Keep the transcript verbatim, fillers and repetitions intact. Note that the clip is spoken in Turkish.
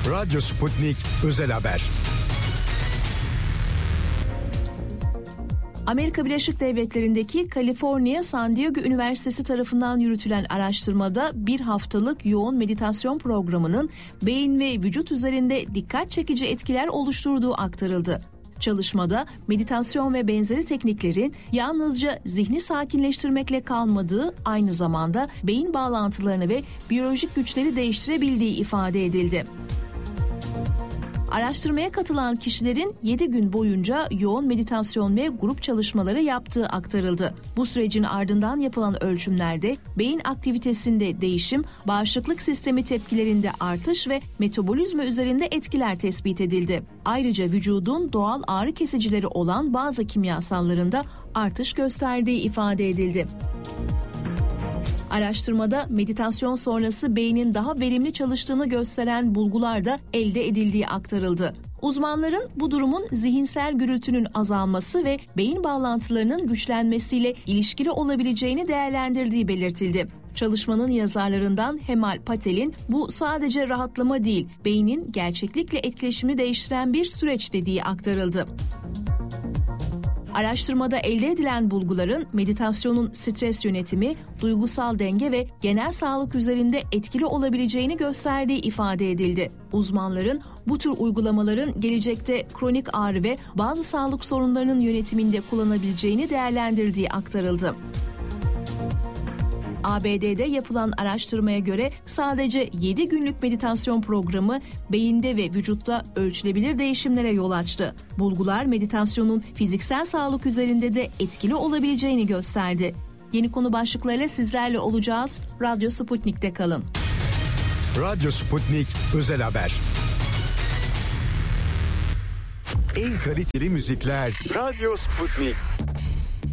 Radyo Sputnik Özel Haber. Amerika Birleşik Devletleri'ndeki Kaliforniya San Diego Üniversitesi tarafından yürütülen araştırmada bir haftalık yoğun meditasyon programının beyin ve vücut üzerinde dikkat çekici etkiler oluşturduğu aktarıldı. Çalışmada meditasyon ve benzeri tekniklerin yalnızca zihni sakinleştirmekle kalmadığı, aynı zamanda beyin bağlantılarını ve biyolojik güçleri değiştirebildiği ifade edildi. Araştırmaya katılan kişilerin yedi gün boyunca yoğun meditasyon ve grup çalışmaları yaptığı aktarıldı. Bu sürecin ardından yapılan ölçümlerde beyin aktivitesinde değişim, bağışıklık sistemi tepkilerinde artış ve metabolizma üzerinde etkiler tespit edildi. Ayrıca vücudun doğal ağrı kesicileri olan bazı kimyasallarında artış gösterdiği ifade edildi. Araştırmada meditasyon sonrası beynin daha verimli çalıştığını gösteren bulgular da elde edildiği aktarıldı. Uzmanların bu durumun zihinsel gürültünün azalması ve beyin bağlantılarının güçlenmesiyle ilişkili olabileceğini değerlendirdiği belirtildi. Çalışmanın yazarlarından Hemal Patel'in bu sadece rahatlama değil, beynin gerçeklikle etkileşimi değiştiren bir süreç dediği aktarıldı. Araştırmada elde edilen bulguların meditasyonun stres yönetimi, duygusal denge ve genel sağlık üzerinde etkili olabileceğini gösterdiği ifade edildi. Uzmanların bu tür uygulamaların gelecekte kronik ağrı ve bazı sağlık sorunlarının yönetiminde kullanabileceğini değerlendirdiği aktarıldı. A B D'de yapılan araştırmaya göre sadece yedi günlük meditasyon programı beyinde ve vücutta ölçülebilir değişimlere yol açtı. Bulgular meditasyonun fiziksel sağlık üzerinde de etkili olabileceğini gösterdi. Yeni konu başlıklarıyla sizlerle olacağız. Radyo Sputnik'te kalın. Radyo Sputnik Özel Haber. En kaliteli müzikler Radyo Sputnik.